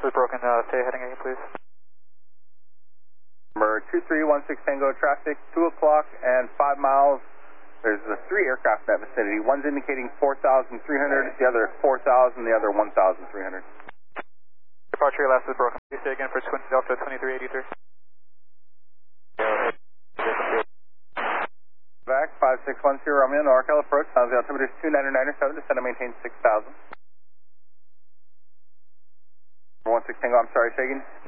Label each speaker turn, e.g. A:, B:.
A: is broken. Stay heading again, please.
B: Number 2316 Tango traffic, 2 o'clock and 5 miles. There's 3 aircraft in that vicinity. One's indicating 4,300, the other 4,000, the other 1,300.
A: Departure last is broken. Please stay again for Twin Delta 2383.
B: Back 5610 Romeo, NorCal approach. The altimeter is 2997, descend and maintain 6,000. 16 Tango, I'm sorry, say again.